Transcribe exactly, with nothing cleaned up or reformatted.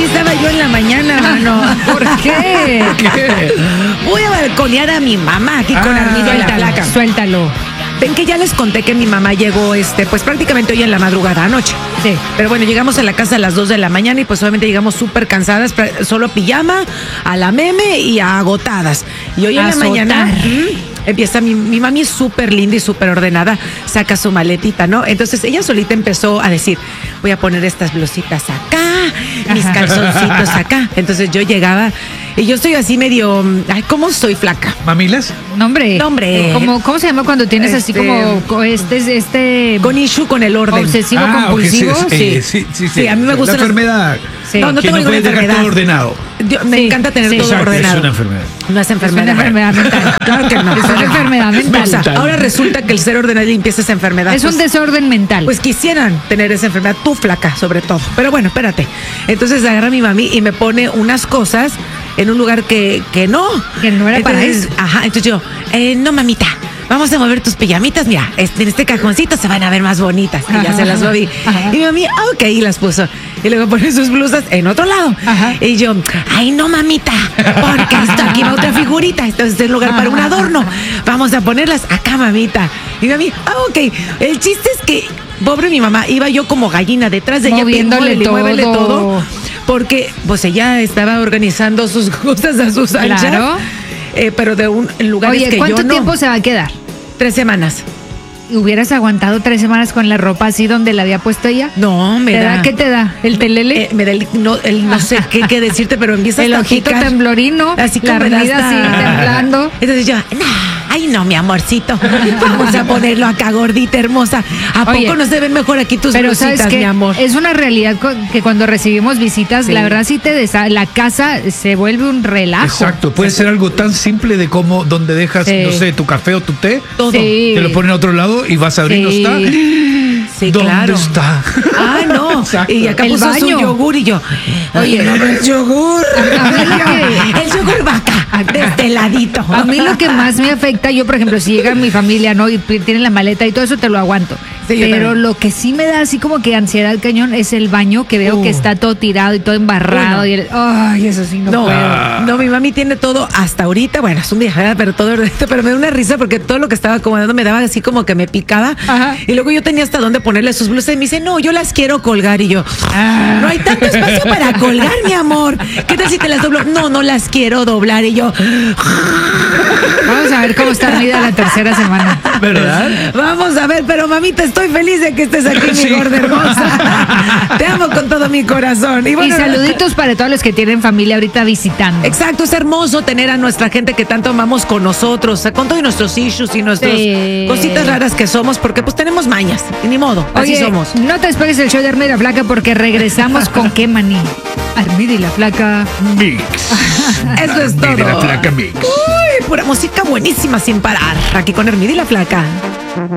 así estaba yo en la mañana, mano. ¿Por qué? ¿Qué? Voy a balconear a mi mamá aquí con Ah, Armida y la Suéltalo, Flaca. suéltalo. Ven que ya les conté que mi mamá llegó, este, pues prácticamente hoy en la madrugada anoche. Sí. Pero bueno, llegamos a la casa a las dos de la mañana y pues obviamente llegamos súper cansadas, pra- solo pijama, a la meme y agotadas. Y hoy en la Azotar. mañana mm, empieza, mi, mi mami es súper linda y súper ordenada, saca su maletita, ¿no? Entonces ella solita empezó a decir, voy a poner estas blusitas acá, mis Ajá. calzoncitos acá. Entonces yo llegaba y yo estoy así medio, ay, ¿cómo soy flaca? ¿Mamilas? No, hombre. No, hombre. ¿Cómo, ¿Cómo se llama cuando tienes así Este- como co- este, este Con issue con el orden. obsesivo Ah, ok, compulsivo? sí, Sí. sí, sí, sí, Sí, a mí me gusta La las- enfermedad. Sí. No, no que tengo no ninguna puedes dejar enfermedad. todo ordenado. Yo- me Sí, encanta tener sí. todo Exacto, ordenado. es una enfermedad. No es Es una enfermedad. enfermedad mental. Claro que no. Es una enfermedad mental. O sea, ahora resulta que el ser ordenado y limpieza es enfermedad. Es un Pues- desorden mental. Pues quisieran tener esa enfermedad, tú flaca sobre todo. Pero bueno, espérate. Entonces agarra a mi mami y me pone unas cosas en un lugar que, que no. Que no era para Entonces, eso. Ajá, entonces yo, eh, no mamita, vamos a mover tus pijamitas, mira, este- en este cajoncito se van a ver más bonitas. Y ya Ajá. se las moví. Ajá. Y mi mami, ah, ok, y las puso. Y luego pone sus blusas en otro lado. Ajá. Y yo, ay no mamita, porque esto aquí va otra figurita, esto es el lugar para un adorno. Vamos a ponerlas acá, mamita. Y mi mami, ah, ok. El chiste es que, pobre mi mamá, iba yo como gallina detrás de ella, Moviéndole muévele, muévele todo. todo. Porque pues ella estaba organizando sus cosas a sus anchas. Claro. eh, pero de un en lugares Oye, que ¿cuánto yo no. tiempo se va a quedar? Tres semanas. ¿Hubieras aguantado tres semanas con la ropa así donde la había puesto ella? No, me ¿Te da. da? ¿Qué te da? ¿El telele? Eh, me da el, no, el no sé qué, qué decirte, pero empieza El hasta a ojito picar. temblorino, Así la como me da Armida hasta- así temblando. Entonces yo, "Nah, ay no, mi amorcito, vamos a ponerlo acá, gordita, hermosa. ¿A Oye, poco no se ven mejor aquí tus Pero blusitas, sabes que mi amor? es una realidad cu- que cuando recibimos visitas, Sí. la verdad sí te desa la casa se vuelve un relajo. Exacto, puede ser algo tan simple de como donde dejas, Sí. no sé, tu café o tu té, Todo. Sí. te lo ponen a otro lado y vas a abrir, Sí. no está. Sí, ¿Dónde claro. está? Ah, no. Exacto. Y acá El puso su baño. yogur y yo, oye, no, no, el yogur. A mí lo que- El yogur va acá, de este ladito. A mí lo que más me afecta, yo por ejemplo, si llega mi familia, ¿no? Y pi- tienen la maleta y todo eso, te lo aguanto. Sí, yo Pero también. lo que sí me da así como que ansiedad cañón es el baño, que veo Uh. que está todo tirado y todo embarrado. Uno. Y el- ay, eso sí no, No, puedo. no, mi mami tiene todo hasta ahorita. Bueno, es un viajera, pero todo ordenado. Pero me da una risa porque todo lo que estaba acomodando me daba así como que me picaba. Ajá. Y luego yo tenía hasta dónde ponerle sus blusas y me dice, no, yo las quiero colgar. Y yo, Ah. no hay tanto espacio para colgar, mi amor. ¿Qué tal si te las doblo? No, no las quiero doblar. Y yo, Vamos a ver cómo está Armida la tercera semana. ¿Verdad? vamos a ver, pero mamita, estoy feliz de que estés aquí, Sí. mi gorda hermosa. Te amo con todo mi corazón. Y, bueno, y saluditos para todos los que tienen familia ahorita visitando. Exacto, es hermoso tener a nuestra gente que tanto amamos con nosotros, con todos nuestros issues y nuestras Sí. cositas raras que somos, porque pues tenemos mañas, y ni modo, así Oye, somos. no te despegues el show de Armida y la Flaca porque regresamos con qué maní. Armida y la Flaca. Mix. Eso es todo. Mira la placa Mix. Uy, pura música buenísima sin parar, aquí con Hermida y la Flaca.